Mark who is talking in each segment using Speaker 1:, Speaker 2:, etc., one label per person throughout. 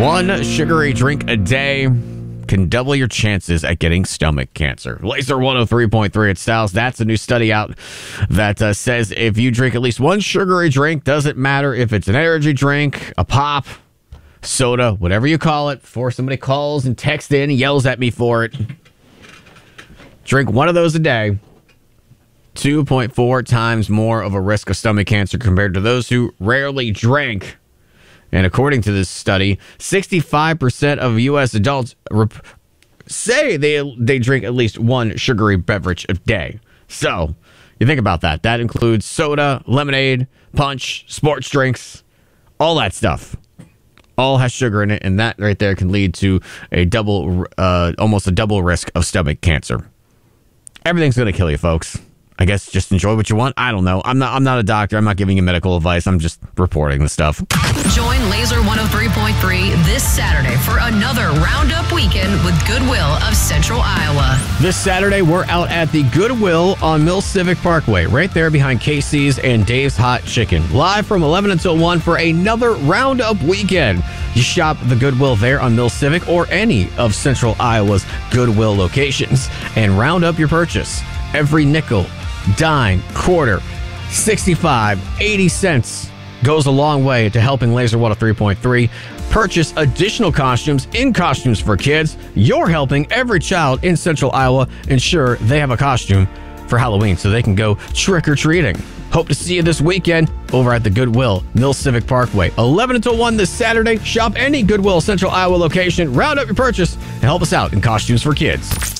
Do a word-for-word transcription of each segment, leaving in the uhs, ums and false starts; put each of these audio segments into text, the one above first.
Speaker 1: One sugary drink a day can double your chances at getting stomach cancer. Laser one oh three point three at Styles. That's a new study out that uh, says if you drink at least one sugary drink, doesn't matter if it's an energy drink, a pop, soda, whatever you call it, before somebody calls and texts in and yells at me for it. Drink one of those a day. two point four times more of a risk of stomach cancer compared to those who rarely drank. And according to this study, sixty-five percent of U S adults rep- say they they drink at least one sugary beverage a day. So, you think about that. That includes soda, lemonade, punch, sports drinks, all that stuff. All has sugar in it, and that right there can lead to a double, uh, almost a double risk of stomach cancer. Everything's going to kill you, folks. I guess just enjoy what you want. I don't know. I'm not I'm not a doctor. I'm not giving you medical advice. I'm just reporting the stuff.
Speaker 2: Join Laser one oh three point three this Saturday for another Roundup weekend with Goodwill of Central Iowa.
Speaker 1: This Saturday, we're out at the Goodwill on Mill Civic Parkway, right there behind Casey's and Dave's Hot Chicken. Live from eleven until one for another Roundup weekend. You shop the Goodwill there on Mill Civic or any of Central Iowa's Goodwill locations and round up your purchase. Every nickel, dime, quarter, sixty-five, eighty cents goes a long way to helping Laser one oh three point three purchase additional costumes in Costumes for Kids. You're helping every child in Central Iowa ensure they have a costume for Halloween so they can go trick-or-treating. Hope to see you this weekend over at the Goodwill, Mill Civic Parkway. eleven until one this Saturday. Shop any Goodwill Central Iowa location, round up your purchase, and help us out in Costumes for Kids.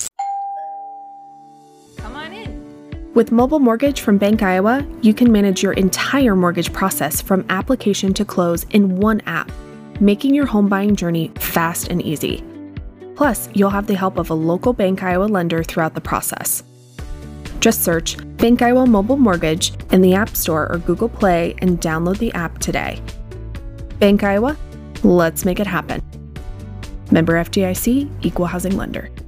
Speaker 3: With Mobile Mortgage from Bank Iowa, you can manage your entire mortgage process from application to close in one app, making your home buying journey fast and easy. Plus, you'll have the help of a local Bank Iowa lender throughout the process. Just search Bank Iowa Mobile Mortgage in the App Store or Google Play and download the app today. Bank Iowa, let's make it happen. Member F D I C, Equal Housing Lender.